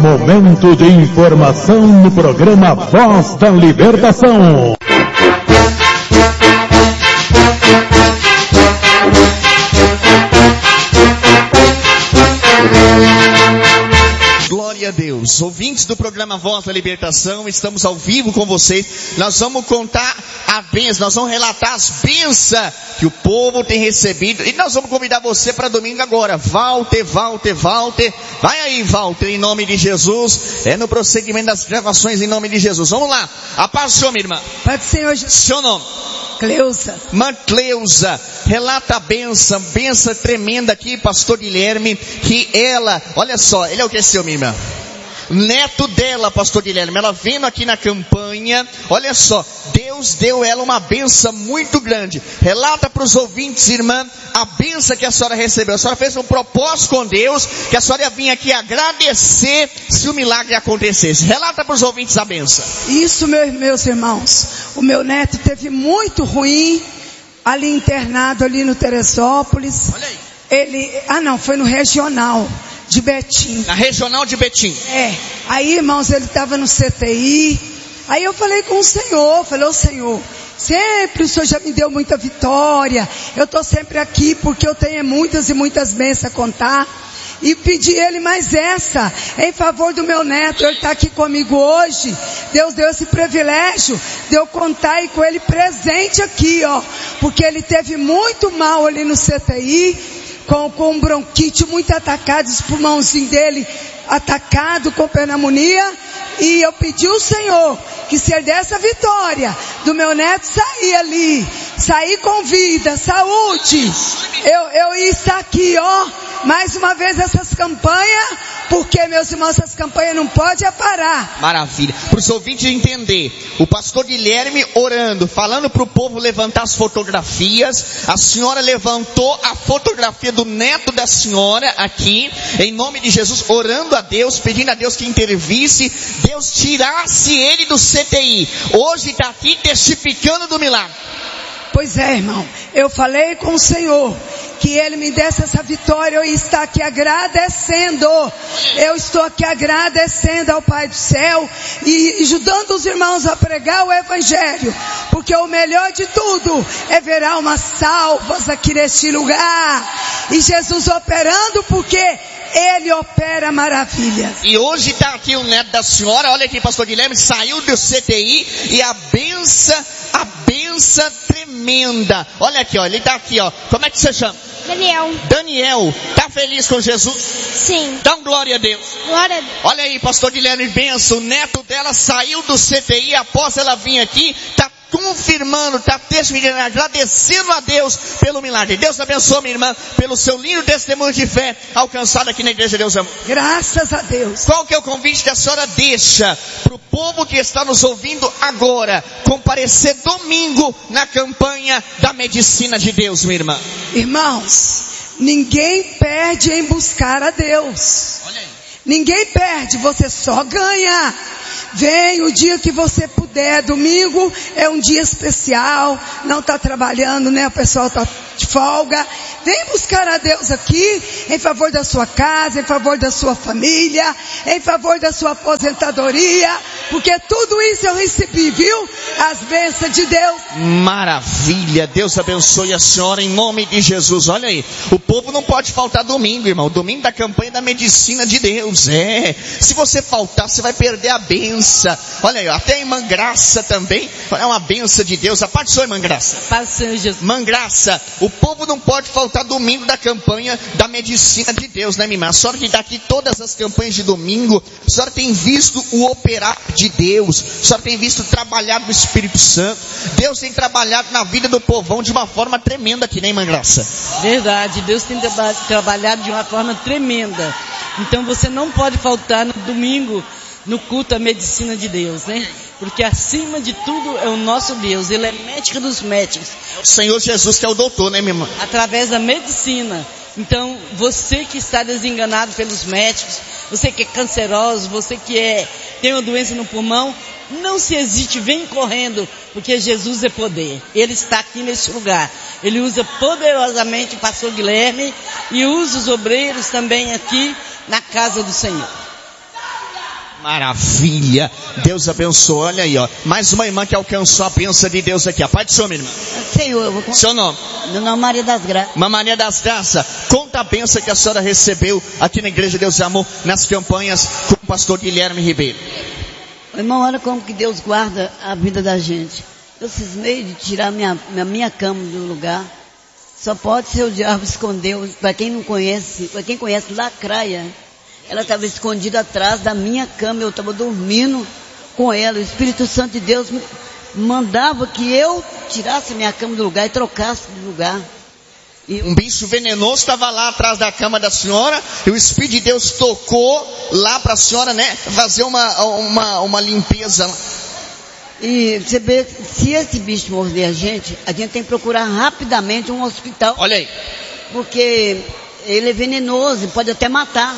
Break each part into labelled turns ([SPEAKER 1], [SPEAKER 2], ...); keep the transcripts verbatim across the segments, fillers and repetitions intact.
[SPEAKER 1] momento de informação no programa Voz da Libertação.
[SPEAKER 2] Glória a Deus. Ouvintes do programa Voz da Libertação, estamos ao vivo com vocês. Nós vamos contar a bênção, nós vamos relatar as bênçãos que o povo tem recebido. E nós vamos convidar você para domingo agora. Walter, Walter, Walter. Vai aí, Walter, em nome de Jesus. É no prosseguimento das gravações em nome de Jesus. Vamos lá. A paz do Senhor, minha irmã.
[SPEAKER 3] Pai do Senhor Jesus.
[SPEAKER 2] Seu nome?
[SPEAKER 3] Cleusa.
[SPEAKER 2] Irmã Cleusa, relata a benção, benção tremenda aqui, pastor Guilherme, que ela, olha só, ele é o que é seu, minha irmã? Neto dela, pastor Guilherme, ela vendo aqui na campanha, olha só, Deus deu ela uma benção muito grande. Relata para os ouvintes, irmã, a benção que a senhora recebeu. A senhora fez um propósito com Deus, que a senhora ia vir aqui agradecer se o milagre acontecesse. Relata para os ouvintes a benção.
[SPEAKER 3] Isso, meus, meus irmãos, o meu neto teve muito ruim, ali internado, ali no Teresópolis.
[SPEAKER 2] Olha aí.
[SPEAKER 3] Ele, ah não, foi no regional de Betim.
[SPEAKER 2] Na regional de Betim.
[SPEAKER 3] É, aí irmãos, ele estava no C T I, aí eu falei com o Senhor, falei, ô Senhor, sempre o Senhor já me deu muita vitória, eu estou sempre aqui porque eu tenho muitas e muitas bênçãos a contar, e pedi ele mais essa, em favor do meu neto, ele está aqui comigo hoje, Deus deu esse privilégio, de eu contar aí com ele presente aqui, ó, porque ele teve muito mal ali no C T I, com, com bronquite muito atacado, os pulmãozinhos dele atacado com pneumonia, e eu pedi ao Senhor que se ele desse a vitória do meu neto sair ali, sair com vida, saúde, eu, eu ia estar aqui, ó, mais uma vez essas campanhas, porque meus irmãos, essas campanhas não podem parar.
[SPEAKER 2] Maravilha. Para os ouvintes entender, o pastor Guilherme orando, falando para o povo levantar as fotografias, a senhora levantou a fotografia do neto da senhora aqui, em nome de Jesus, orando a Deus, pedindo a Deus que intervisse, Deus tirasse ele do C T I. Hoje está aqui testificando do milagre.
[SPEAKER 3] Pois é, irmão, eu falei com o Senhor que Ele me desse essa vitória, eu estou aqui agradecendo, eu estou aqui agradecendo ao Pai do Céu e ajudando os irmãos a pregar o Evangelho, porque o melhor de tudo é ver almas salvas aqui neste lugar, e Jesus operando, porque Ele opera maravilhas.
[SPEAKER 2] E hoje está aqui o neto da senhora, olha aqui, pastor Guilherme, saiu do C T I, e a benção, a benção tremenda, olha aqui, ó, ele está aqui, ó, como é que você chama?
[SPEAKER 4] Daniel.
[SPEAKER 2] Daniel, tá feliz com Jesus?
[SPEAKER 4] Sim.
[SPEAKER 2] Dá um glória a Deus.
[SPEAKER 4] Glória a Deus.
[SPEAKER 2] Olha aí, pastor Guilherme, benção, o neto dela saiu do C T I, após ela vir aqui, tá confirmando, está testificando, agradecendo a Deus pelo milagre. Deus abençoe, minha irmã, pelo seu lindo testemunho de fé alcançado aqui na igreja Deus Ama.
[SPEAKER 3] Graças a Deus.
[SPEAKER 2] Qual que é o convite que a senhora deixa para o povo que está nos ouvindo agora, comparecer domingo na campanha da medicina de Deus, minha irmã?
[SPEAKER 3] Irmãos, ninguém perde em buscar a Deus.
[SPEAKER 2] Olha aí.
[SPEAKER 3] Ninguém perde, você só ganha. Vem o dia que você puder. Domingo é um dia especial, não está trabalhando, né? O pessoal está de folga. Vem buscar a Deus aqui, em favor da sua casa, em favor da sua família, em favor da sua aposentadoria, porque tudo isso eu recebi, viu? As bênçãos de Deus.
[SPEAKER 2] Maravilha, Deus abençoe a senhora em nome de Jesus. Olha aí, o povo não pode faltar domingo, irmão. Domingo da campanha da medicina de Deus, é. Se você faltar, você vai perder a bênção. Olha aí, até a irmã Graça também, é uma bênção de Deus. A parte sua, irmã Graça.
[SPEAKER 3] Paz do Senhor Jesus.
[SPEAKER 2] Irmã Graça, o povo não pode faltar domingo da campanha da medicina de Deus, né, minha irmã? A senhora que está aqui todas as campanhas de domingo, a senhora tem visto o operar de Deus, a senhora tem visto trabalhar no Espírito Santo. Deus tem trabalhado na vida do povão de uma forma tremenda aqui, né, irmã Graça?
[SPEAKER 5] Verdade, Deus tem traba- trabalhado de uma forma tremenda. Então você não pode faltar no domingo, no culto à medicina de Deus, né? Porque acima de tudo é o nosso Deus, Ele é médico dos médicos.
[SPEAKER 2] É o Senhor Jesus que é o doutor, né, minha irmã?
[SPEAKER 5] Através da medicina. Então, você que está desenganado pelos médicos, você que é canceroso, você que é, tem uma doença no pulmão, não se hesite, vem correndo, porque Jesus é poder. Ele está aqui nesse lugar. Ele usa poderosamente o pastor Guilherme e usa os obreiros também aqui na casa do Senhor.
[SPEAKER 2] Maravilha. Deus abençoe. Olha aí, ó. Mais uma irmã que alcançou a bênção de Deus aqui. A paz do Senhor, minha irmã.
[SPEAKER 4] Senhor, eu vou contar.
[SPEAKER 2] Seu nome?
[SPEAKER 4] Meu nome é Maria das Graças.
[SPEAKER 2] Irmã Maria das Graças. Conta a bênção que a senhora recebeu aqui na Igreja Deus e Amor, nas campanhas com o pastor Guilherme Ribeiro.
[SPEAKER 4] Irmão, olha como que Deus guarda a vida da gente. Eu cismei de tirar minha, minha, minha cama do lugar. Só pode ser o diabo escondeu. Para quem não conhece, para quem conhece Lacraia, ela estava escondida atrás da minha cama. Eu estava dormindo com ela. O Espírito Santo de Deus me mandava que eu tirasse minha cama do lugar e trocasse de lugar. E
[SPEAKER 2] um bicho venenoso estava lá atrás da cama da senhora, e o Espírito de Deus tocou lá para a senhora, né, fazer uma, uma, uma limpeza.
[SPEAKER 4] E você vê, se esse bicho morder a gente, a gente tem que procurar rapidamente um hospital.
[SPEAKER 2] Olha aí.
[SPEAKER 4] Porque ele é venenoso, pode até matar.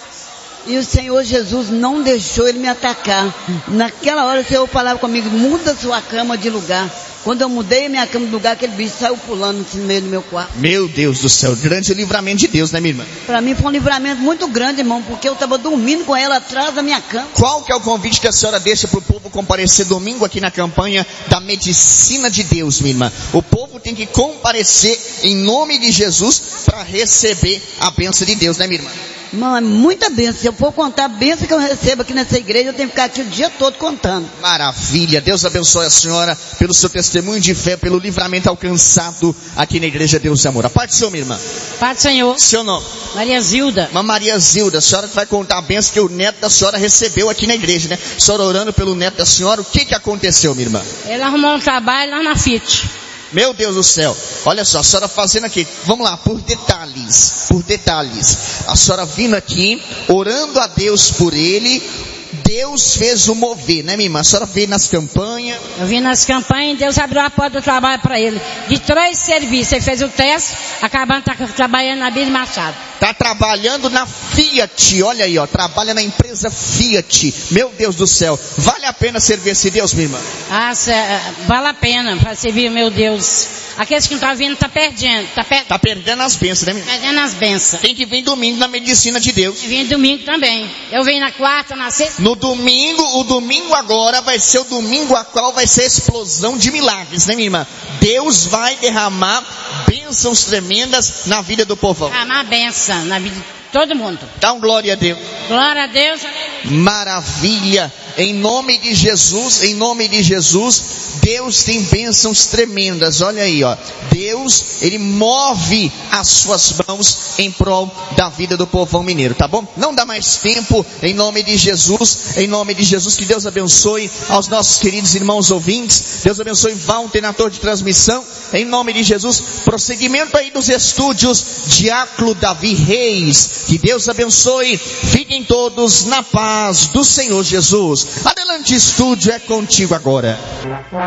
[SPEAKER 4] E o Senhor Jesus não deixou ele me atacar. Naquela hora o Senhor falava comigo, muda sua cama de lugar. Quando eu mudei a minha cama de lugar, aquele bicho saiu pulando no meio do meu quarto.
[SPEAKER 2] Meu Deus do céu, grande livramento de Deus, né, minha irmã?
[SPEAKER 4] Para mim foi um livramento muito grande, irmão, porque eu estava dormindo com ela atrás da minha cama.
[SPEAKER 2] Qual que é o convite que a senhora deixa para o povo comparecer domingo aqui na campanha da Medicina de Deus, minha irmã? O povo tem que comparecer em nome de Jesus para receber a bênção de Deus, né, minha irmã?
[SPEAKER 4] Irmão, é muita bênção. Se eu for contar a bênção que eu recebo aqui nessa igreja, eu tenho que ficar aqui o dia todo contando.
[SPEAKER 2] Maravilha. Deus abençoe a senhora pelo seu testemunho de fé, pelo livramento alcançado aqui na Igreja Deus e Amor. A paz do Senhor, minha irmã.
[SPEAKER 5] Pai do Senhor.
[SPEAKER 2] Seu nome?
[SPEAKER 5] Maria Zilda.
[SPEAKER 2] Irmã Maria Zilda, a senhora vai contar a bênção que o neto da senhora recebeu aqui na igreja, né? A senhora orando pelo neto da senhora, o que que aconteceu, minha irmã?
[SPEAKER 5] Ele arrumou um trabalho lá na Fiat.
[SPEAKER 2] Meu Deus do céu, olha só, a senhora fazendo aqui, vamos lá, por detalhes, por detalhes. A senhora vindo aqui, orando a Deus por ele, Deus fez o mover, né, minha irmã? A senhora veio nas campanhas.
[SPEAKER 5] Eu vim nas campanhas e Deus abriu a porta do trabalho para ele. De três serviços, ele fez o teste, acabando tá trabalhando na Billy Machado.
[SPEAKER 2] Está trabalhando na Fiat, olha aí, ó, trabalha na empresa Fiat. Meu Deus do céu, vale a pena servir esse Deus, minha irmã?
[SPEAKER 5] Ah, cê, vale a pena para servir, meu Deus. Aqueles que não estão vindo, está perdendo. Está per...
[SPEAKER 2] tá perdendo as bênçãos, né, minha irmã?
[SPEAKER 5] Perdendo as bênçãos.
[SPEAKER 2] Tem que vir domingo na Medicina de Deus.
[SPEAKER 5] Tem que vir domingo também. Eu venho na quarta, na sexta.
[SPEAKER 2] No domingo, o domingo agora vai ser o domingo a qual vai ser a explosão de milagres, né, minha irmã? Deus vai derramar bênçãos tremendas na vida do povão.
[SPEAKER 5] Derramar bênção na vida de todo mundo.
[SPEAKER 2] Dá um glória a Deus.
[SPEAKER 5] Glória a Deus.
[SPEAKER 2] Maravilha. Em nome de Jesus, em nome de Jesus, Deus tem bênçãos tremendas. Olha aí, ó. Deus, Ele move as suas mãos em prol da vida do povão mineiro, tá bom? Não dá mais tempo, em nome de Jesus, em nome de Jesus, que Deus abençoe aos nossos queridos irmãos ouvintes. Deus abençoe Walter na torre de transmissão, em nome de Jesus. Prosseguimento aí dos estúdios, Diácono Davi Reis. Que Deus abençoe. Fiquem todos na paz do Senhor Jesus. Adelante, estúdio, é contigo agora.